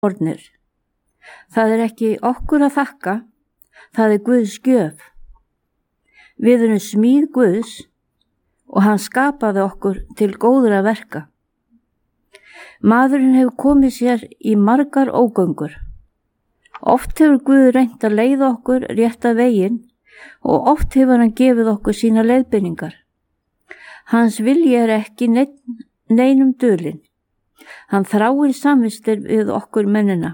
orðnir. Það er ekki okkur að þakka, það er Guðs gjöf. Við erum smíð Guðs og hann skapaði okkur til góðra verka. Maðurinn hefur komið sér í margar ógöngur. Oft hefur Guð reynt að leiða okkur rétta veginn og oft hefur hann gefið okkur sína leiðbeiningar. Hans vilji er ekki neinum dulinn. Hann þráir samvistir við okkur mennina.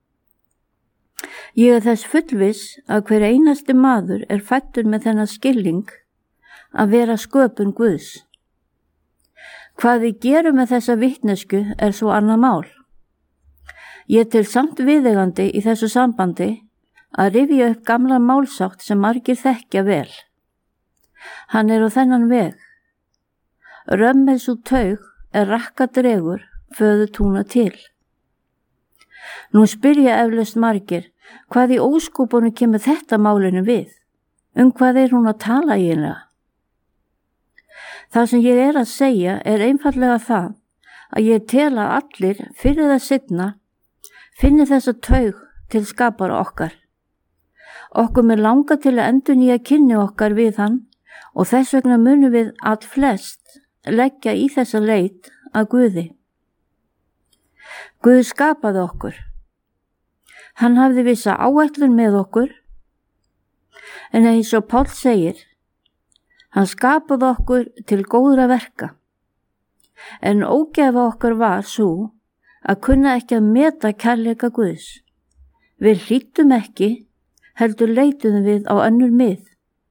Ég er þess fullviss að hver einasti maður er fæddur með þennan skilning að vera sköpun Guðs. Hvað við gerum með þessa vitnesku er svo annað mál. Ég tel samt viðeigandi í þessu sambandi að rifja upp gamla málsátt sem margir þekkja vel. Hann er á þennan veg. Römmið svo taug er rakka dregur föðu túna til. Nú spyrja eflaust margir, hvað í óskúpunum kemur þetta málinu við? Hvað er hún að tala eiginlega? Það sem ég er að segja er einfallega það að ég tel að allir fyrir það seinna finni þessa taug til skapara okkar. Okkur með langa til að endurnýja kynni okkar við hann og þess vegna munum við að flest leggja í þessa leit að Guði. Guð skapaði okkur. Hann hafði vissa áætlun með okkur, en eins og Páll segir, hann skapaði okkur til góðra verka, en ógæfa okkar var svo að kunna ekki að meta kærleika Guðs. Við hlýttum ekki, heldur leituðum við á önnur mið.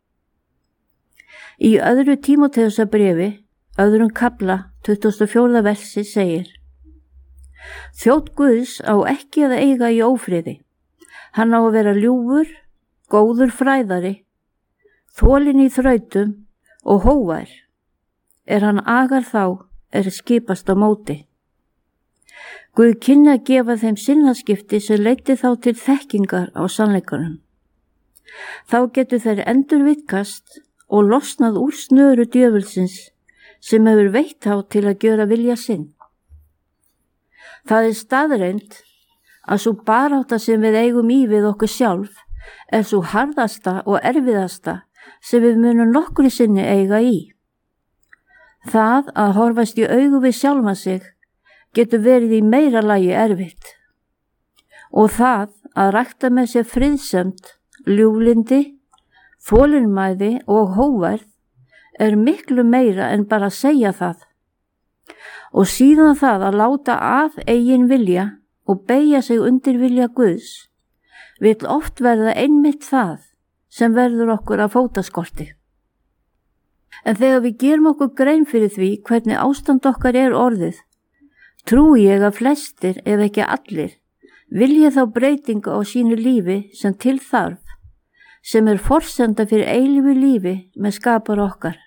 Í öðru Tímóteusarbréfi, öðrum kafla, 24. versi segir: Þjónn Guðs á ekki að eiga í ófriði. Hann á að vera ljúfur, góður fræðari, þolinn í þrautum og hóvær. Er hann agar þá, er skipast á móti. Guð kynni að gefa þeim sinnaskipti sem leiddi þá til þekkingar á sannleikanum. Þá getur þeir endurvitkast og losnað úr snöru djöfulsins sem hefur veitt þá til að gjöra vilja sinn. Það er staðreynd að sú barátta sem við eigum í við okkur sjálf er svo harðasta og erfiðasta sem við munum nokkru sinni eiga í. Það að horfast í augu við sjálfa sig getur verið í meira lagi erfitt. Og það að rækta með sér friðsemd, ljúflyndi, þolinmæði og hógværð er miklu meira en bara að segja það. Og síðan það að láta af eigin vilja og beygja sig undir vilja Guðs vill oft verða einmitt það sem verður okkur að fótaskorti. En þegar við gerum okkur grein fyrir því hvernig ástand okkar er orðið, trúi ég að flestir, ef ekki allir, vilja þá breytingu á sínu lífi sem til þarf, sem er forsenda fyrir eilífu lífi með skapar okkar.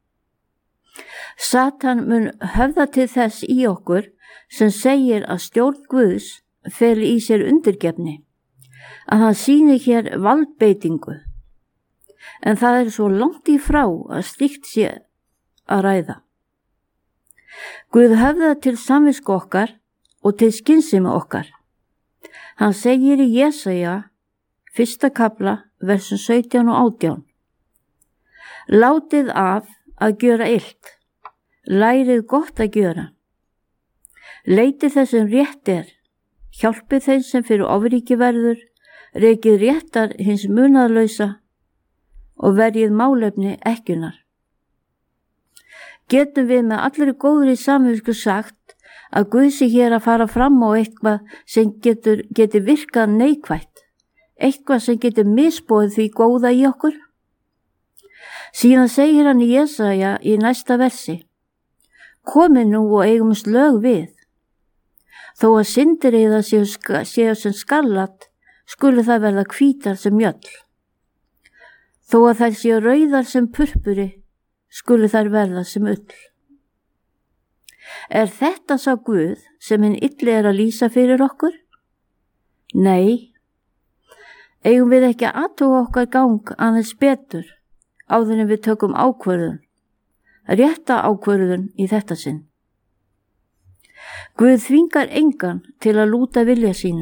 Satan mun höfða til þess í okkur sem segir að stjórn Guðs feli í sér undirgefni, að hann sýni hér valdbeitingu, en það er svo langt í frá að slíkt sé að ræða. Guð höfða til samvisku okkar og til skynsemi okkar. Hann segir í Jesaja, 1. kafla, versum 17 og 18: Látið af að gjöra illt, lærið gott að gjöra. Leitið þess sem rétt er, hjálpið þeim sem fyrir ofríki verður, rekið réttar hins munaðlausa og verjið málefni ekkjunar. Getum við með allri góðri samvisku sagt að Guð sé hér að fara fram á eitthvað sem geti virkað neikvætt, eitthvað sem geti misboðið því góða í okkur? Síðan segir hann í Jesaja í næsta versi: Komið nú og eigumst lög við. Þó að syndir eða séu sem skarlat, skulu það verða hvítar sem mjöll. Þó að þær séu rauðar sem purpuri, skulu þær verða sem ull. Er þetta sá Guð sem hinn illi er að lýsa fyrir okkur? Nei. Eigum við ekki að athuga okkar gang aðeins betur áður en við tökum ákvörðun, rétta ákvörðun í þetta sinn. Guð þvingar engan til að lúta vilja sínu.